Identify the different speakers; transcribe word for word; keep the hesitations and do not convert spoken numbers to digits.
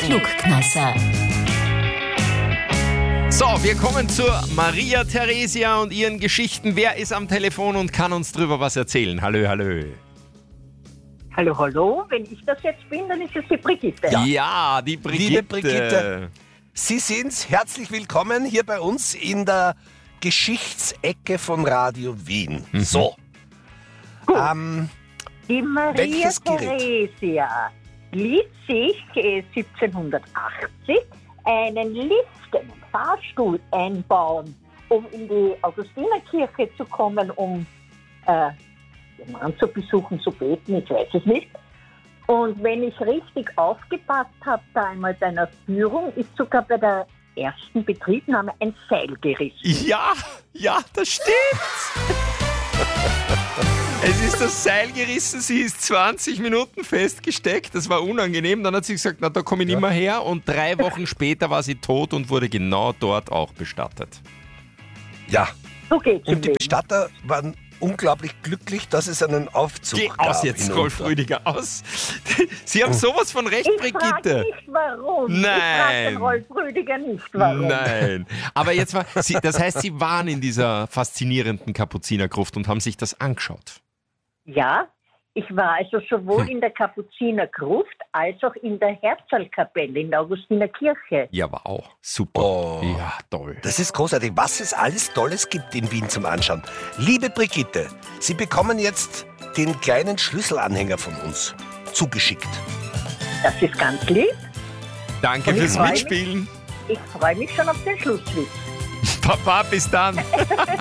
Speaker 1: Klugkneisser.
Speaker 2: So, wir kommen zur Maria Theresia und ihren Geschichten. Wer ist am Telefon und kann uns drüber was erzählen? Hallo, hallo.
Speaker 3: Hallo, hallo. Wenn ich das jetzt bin, dann ist es die Brigitte.
Speaker 2: Ja, ja die Brigitte.
Speaker 4: Liebe Brigitte, Sie sind's. Herzlich willkommen hier bei uns in der Geschichtsecke von Radio Wien.
Speaker 2: Mhm.
Speaker 4: So. Ähm,
Speaker 3: Die Maria
Speaker 4: Welches Gerät?
Speaker 3: Theresia ließ sich äh, siebzehnhundertachtzig einen Lift, einen Fahrstuhl einbauen, um in die Augustinerkirche zu kommen, um äh, den Mann zu besuchen, zu beten, ich weiß es nicht. Und wenn ich richtig aufgepasst habe, da einmal bei einer Führung, ist sogar bei der ersten Betriebnahme ein Seil gerissen.
Speaker 2: Ja, ja, das stimmt. Es ist das Seil gerissen, sie ist zwanzig Minuten festgesteckt, das war unangenehm. Dann hat sie gesagt, na, da komme ich nicht mehr her. Und drei Wochen später war sie tot und wurde genau dort auch bestattet.
Speaker 4: ja.
Speaker 3: So geht's im
Speaker 4: Und die
Speaker 3: Leben.
Speaker 4: Bestatter waren unglaublich glücklich, dass es einen Aufzug
Speaker 2: Geh
Speaker 4: gab.
Speaker 2: aus jetzt,
Speaker 4: hinunter.
Speaker 2: Rolf Rüdiger, aus. Sie haben sowas von recht,
Speaker 3: Ich frage
Speaker 2: Brigitte.
Speaker 3: nicht, warum. Ich
Speaker 2: Nein.
Speaker 3: frage den Rolf Rüdiger nicht, warum.
Speaker 2: Nein. Aber jetzt war, sie, das heißt, Sie waren in dieser faszinierenden Kapuzinergruft und haben sich das angeschaut.
Speaker 3: Ja, ich war also sowohl
Speaker 2: Hm.
Speaker 3: in der Kapuzinergruft als auch in der Herzalkapelle in der Augustinerkirche.
Speaker 2: Ja, war auch super.
Speaker 4: Oh.
Speaker 2: Ja, toll.
Speaker 4: Das ist großartig, was es alles Tolles gibt in Wien zum Anschauen. Liebe Brigitte, Sie bekommen jetzt den kleinen Schlüsselanhänger von uns zugeschickt.
Speaker 3: Das ist ganz lieb.
Speaker 2: Danke
Speaker 3: Und ich
Speaker 2: fürs
Speaker 3: freu mich.
Speaker 2: Mitspielen.
Speaker 3: Ich freue mich schon auf den Schlusswitz.
Speaker 2: Papa, bis dann.